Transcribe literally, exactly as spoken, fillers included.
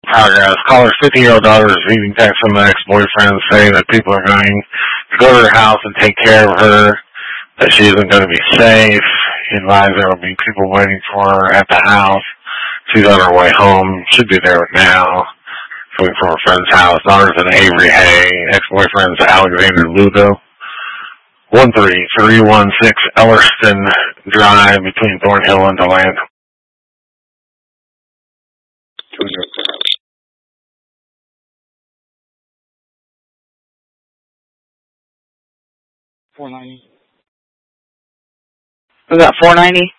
Progress. Caller's fifteen-year-old daughter is receiving text from an ex-boyfriend saying that people are going to go to her house and take care of her, that she isn't going to be safe. He advised there will be people waiting for her at the house. She's on her way home. Should be there now. Coming from her friend's house. Daughter's in Avery Hay. Ex-boyfriend's Alexander Lugo. one three three one six Ellerston Drive between Thornhill and DeLand. four ninety. Was that four ninety?